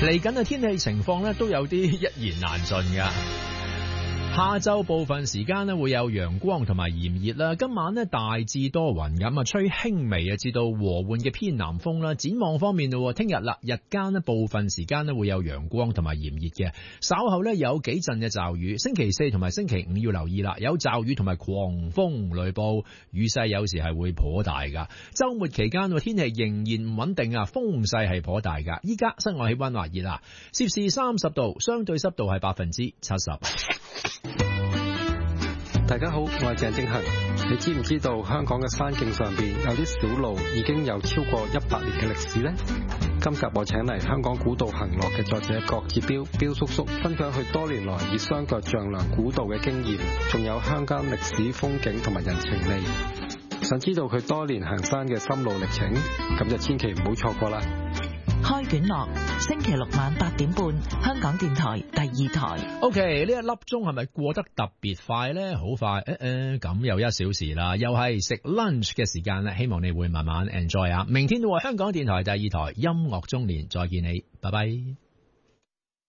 嚟緊嘅天氣情況咧都有啲一言難盡㗎。下晝部分時間咧會有陽光同埋炎熱啦，今晚咧大致多雲咁啊，吹輕微啊至到和緩嘅偏南風啦。展望方面咯，聽日啦日間咧部分時間咧會有陽光同埋炎熱嘅，稍後咧有幾陣嘅驟雨。星期四同埋星期五要留意啦，有驟雨同埋狂風雷暴，雨勢有時係會頗大噶。周末期間個天氣仍然唔穩定啊，風勢係頗大噶。依家室外氣溫話熱啦，攝氏30度，相對濕度係70%。 大家好，我係鄭正恒。你知唔知道香港嘅山徑上邊有啲小路已經有超過100年嘅歷史呢？今集我請嚟香港古道行樂嘅作者郭志彪叔叔，分享佢多年來以雙腳丈量古道嘅經驗，仲有鄉間歷史風景同埋人情味。想知道佢多年行山嘅心路歷程，咁就千祈唔好錯過啦！ 開卷樂，星期六晚8點半，香港電台第2台。 OK， 呢一粒鐘係咪過得特別快呢？好快，咁又1小時啦，又係食 lunch 嘅時間啦，希望你會慢慢 enjoy 啊！明天會香港電台第2台音樂中年再見你，拜拜。